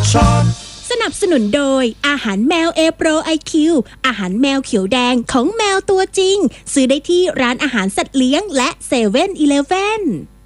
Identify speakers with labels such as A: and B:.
A: ช็อต
B: สนับสนุนโดยอาหารแมวเอโปรไอคิวอาหารแมวเขียวแดงของแมวตัวจริงซื้อได้ที่ร้านอาหารสัตว์เลี้ยงและ7-Eleven